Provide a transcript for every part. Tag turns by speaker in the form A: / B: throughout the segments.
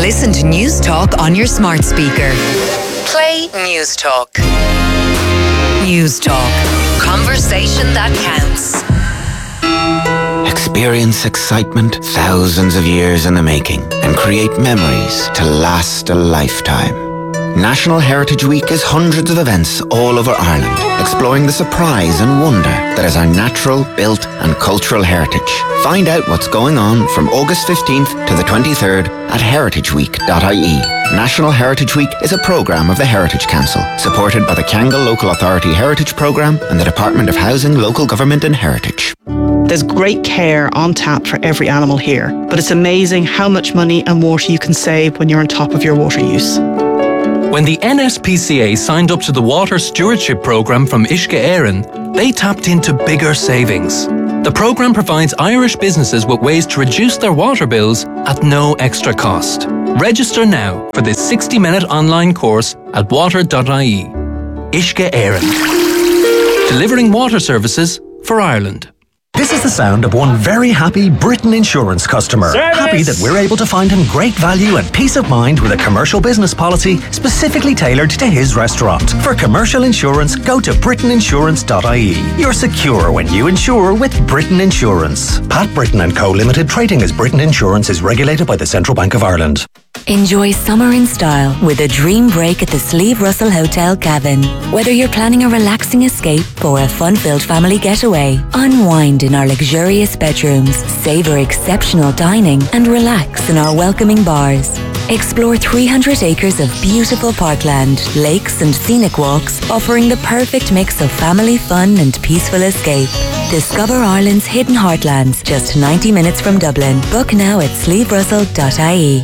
A: Listen to News Talk on your smart speaker. Play News Talk. News Talk. Conversation that counts.
B: Experience excitement thousands of years in the making and create memories to last a lifetime. National Heritage Week is hundreds of events all over Ireland, exploring the surprise and wonder that is our natural, built and cultural heritage. Find out what's going on from August 15th to the 23rd at heritageweek.ie. National Heritage Week is a programme of the Heritage Council, supported by the Kyangle Local Authority Heritage Programme and the Department of Housing, Local Government and Heritage.
C: There's great care on tap for every animal here, but it's amazing how much money and water you can save when you're on top of your water use.
D: When the NSPCA signed up to the Water Stewardship Programme from Uisce Éireann, they tapped into bigger savings. The programme provides Irish businesses with ways to reduce their water bills at no extra cost. Register now for this 60-minute online course at water.ie. Uisce Éireann. Delivering water services for Ireland.
E: This is the sound of one very happy Britain Insurance customer.
F: Service!
E: Happy that we're able to find him great value and peace of mind with a commercial business policy specifically tailored to his restaurant. For commercial insurance, go to britainiinsurance.ie. You're secure when you insure with Britain Insurance. Pat Britton & Co Limited, trading as Britain Insurance, is regulated by the Central Bank of Ireland.
G: Enjoy summer in style with a dream break at the Slieve Russell Hotel Cavan. Whether you're planning a relaxing escape or a fun-filled family getaway, unwind in our luxurious bedrooms, savour exceptional dining and relax in our welcoming bars. Explore 300 acres of beautiful parkland, lakes and scenic walks, offering the perfect mix of family fun and peaceful escape. Discover Ireland's hidden heartlands, just 90 minutes from Dublin. Book now at slieverussell.ie.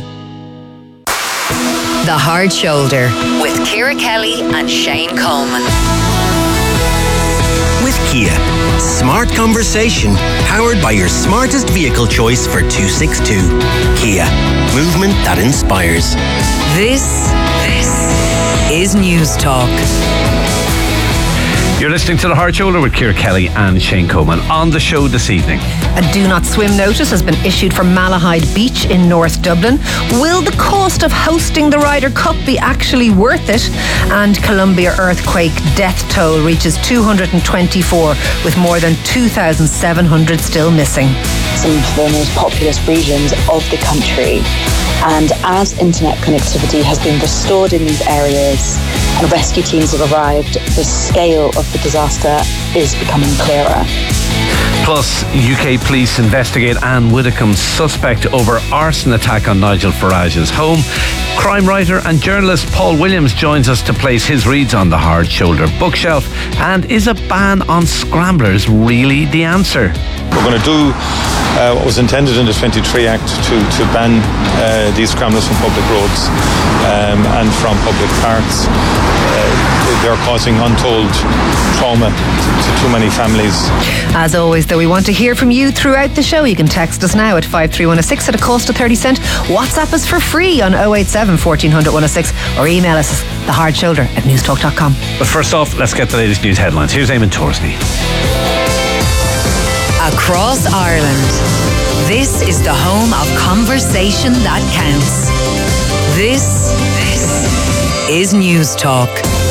A: The Hard Shoulder with Ciara Kelly and Shane Coleman.
H: With Kia, smart conversation powered by your smartest vehicle choice for 262. Kia, movement that inspires.
A: This is News Talk.
I: You're listening to The Hard Shoulder with Ciara Kelly and Shane Coleman. On the show this evening,
J: a do not swim notice has been issued for Malahide Beach in North Dublin. Will the cost of hosting the Ryder Cup be actually worth it? And Columbia earthquake death toll reaches 224, with more than 2,700 still missing.
K: Some of the most populous regions of the country, and as internet connectivity has been restored in these areas and rescue teams have arrived, the scale of the disaster is becoming clearer.
I: Plus, UK police investigate Anne Widdecombe's suspect over arson attack on Nigel Farage's home. Crime writer and journalist Paul Williams joins us to place his reads on the Hard Shoulder bookshelf. And is a ban on scramblers really the answer?
L: We're going to do what was intended in the 23 Act to ban these scramblers from public roads and from public parks. They're causing untold trauma to too many families.
J: As always, though, we want to hear from you throughout the show. You can text us now at 53106 at a cost of 30 cent. WhatsApp us for free on 087 1400 106 or email us thehardshoulder@newstalk.com.
I: But first off, let's get the latest news headlines. Here's Eamon Torsney.
A: Across Ireland, this is the home of conversation that counts. This is News Talk.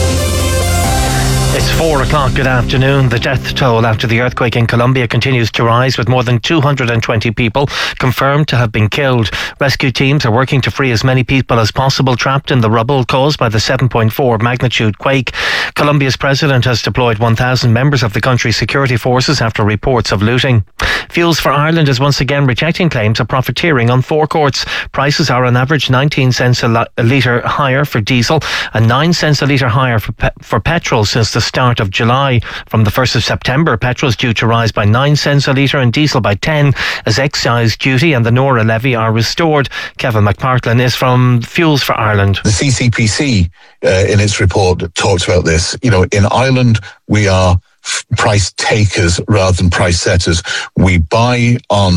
M: It's 4 o'clock. Good afternoon. The death toll after the earthquake in Colombia continues to rise, with more than 220 people confirmed to have been killed. Rescue teams are working to free as many people as possible trapped in the rubble caused by the 7.4 magnitude quake. Colombia's president has deployed 1,000 members of the country's security forces after reports of looting. Fuels for Ireland is once again rejecting claims of profiteering on forecourts. Prices are on average 19 cents a litre higher for diesel and 9 cents a litre higher for petrol since the start of July. From the 1st of September, petrol is due to rise by 9 cents a litre and diesel by 10 as excise duty and the Nora levy are restored. Kevin McPartlin is from Fuels for Ireland.
N: The CCPC in its report talks about this. You know, in Ireland we are price takers rather than price setters. We buy on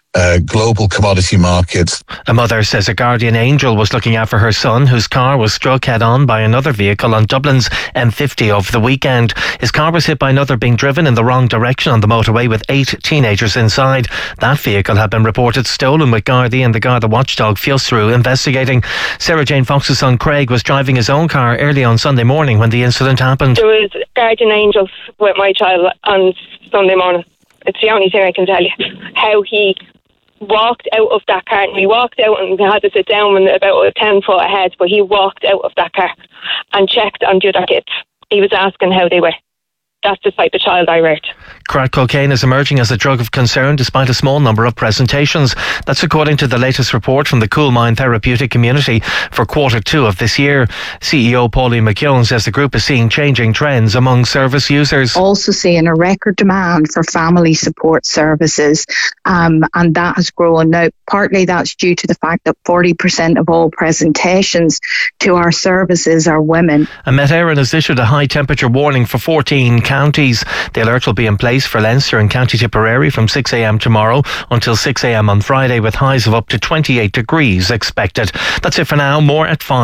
N: global commodity markets.
M: A mother says a guardian angel was looking after her son, whose car was struck head-on by another vehicle on Dublin's M50 over the weekend. His car was hit by another being driven in the wrong direction on the motorway with 8 teenagers inside. That vehicle had been reported stolen, with Gardaí and the Garda watchdog Fiosrú investigating. Sarah Jane Fox's son Craig was driving his own car early on Sunday morning when the incident happened.
F: There was guardian angels with my child on Sunday morning. It's the only thing I can tell you. How he walked out of that car, and we walked out and we had to sit down about 10 foot ahead, but he walked out of that car and checked on the other kids. He was asking how they were. That's the type of child I raised.
M: Crack cocaine is emerging as a drug of concern despite a small number of presentations. That's according to the latest report from the Coolmine therapeutic community for Q2 of this year. CEO Pauline McKeown says the group is seeing changing trends among service users.
O: Also seeing a record demand for family support services, and that has grown. Now, partly that's due to the fact that 40% of all presentations to our services are women.
M: And Met Éireann has issued a high temperature warning for 14 counties. The alert will be in place for Leinster and County Tipperary from 6 a.m. tomorrow until 6 a.m. on Friday, with highs of up to 28 degrees expected. That's it for now. More at 5.